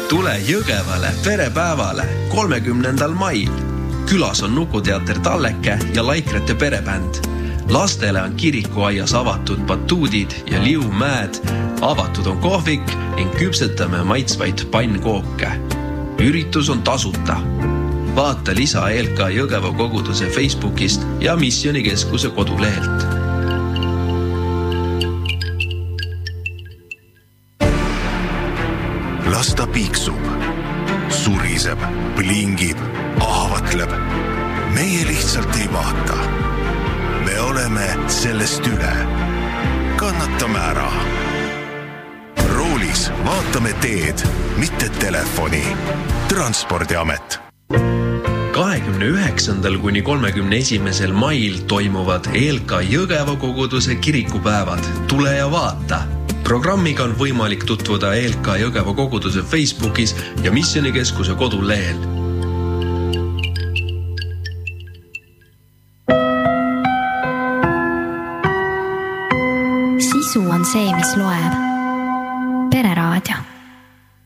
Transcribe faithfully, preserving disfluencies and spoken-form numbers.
Tule Jõgevale perepäevale kolmekümnendal mail. Külas on Nukuteater Talleke ja Laikrete perebänd. Lastele on kirikuaias avatud batuudid ja liumäed. Avatud on kohvik ning küpsetame maitsvaid pannkooke. Üritus on tasuta. Vaata lisa E L K Jõgeva koguduse Facebookist ja Missionikeskuse kodulehelt. Las ta piiksub, suriseb, plingib, ahvatleb. Meie lihtsalt ei vaata. Me oleme sellest üle. Kannatame ära. Roolis vaatame teed, mitte telefoni. Transpordiamet. kahekümne üheksandal kuni kolmekümne esimesel mail toimuvad E L K Jõgeva koguduse kirikupäevad. Tule ja vaata. Programmiga on võimalik tutvuda E L K Jõgeva koguduse Facebookis ja Missionikeskuse kodulehel. Sisu on see, mis loeb. Pereraadio.